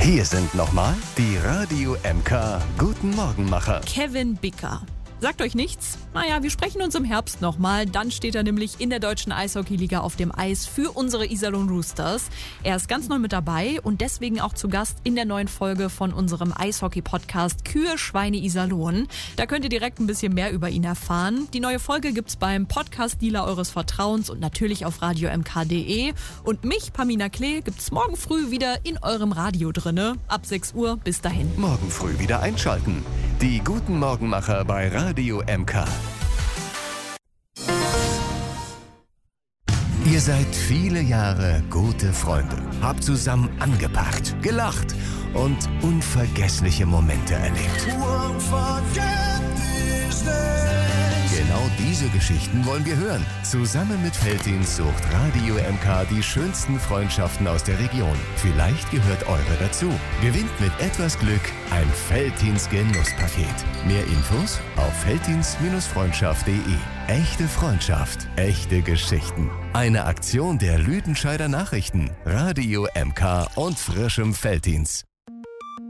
Hier sind nochmal die Radio MK Guten Morgenmacher. Kevin Bicker. Sagt euch nichts? Naja, wir sprechen uns im Herbst nochmal. Dann steht er nämlich in der deutschen Eishockeyliga auf dem Eis für unsere Iserlohn Roosters. Er ist ganz neu mit dabei und deswegen auch zu Gast in der neuen Folge von unserem Eishockey-Podcast Kühe, Schweine, Iserlohn. Da könnt ihr direkt ein bisschen mehr über ihn erfahren. Die neue Folge gibt's beim Podcast-Dealer eures Vertrauens und natürlich auf radiomk.de. Und mich, Pamina Klee, gibt's morgen früh wieder in eurem Radio drinne. Ab 6 Uhr. Bis dahin. Morgen früh wieder einschalten. Die Guten Morgenmacher bei Radio MK. Ihr seid viele Jahre gute Freunde, habt zusammen angepackt, gelacht und unvergessliche Momente erlebt. Genau diese Geschichten wollen wir hören. Zusammen mit Veltins sucht Radio MK die schönsten Freundschaften aus der Region. Vielleicht gehört eure dazu. Gewinnt mit etwas Glück ein Veltins Genusspaket. Mehr Infos auf veltins-freundschaft.de. Echte Freundschaft, echte Geschichten. Eine Aktion der Lüdenscheider Nachrichten, Radio MK und frischem Veltins.